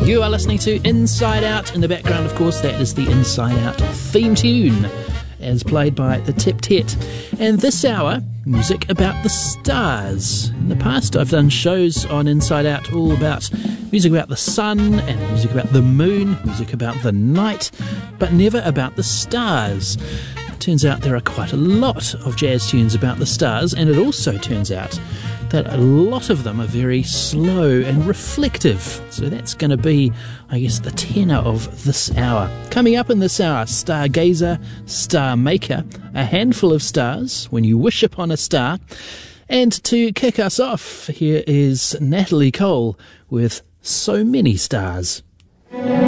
You are listening to Inside Out. In the background, of course, that is the Inside Out theme tune, as played by the Tip Tet. And this hour, music about the stars. In the past, I've done shows on Inside Out all about music about the sun and music about the moon, music about the night, but never about the stars. It turns out there are quite a lot of jazz tunes about the stars, and it also turns out that a lot of them are very slow and reflective. So that's going to be, I guess, the tenor of this hour. Coming up in this hour, Stargazer, Star Maker, a handful of stars, when you wish upon a star. And to kick us off, here is Natalie Cole with So Many Stars.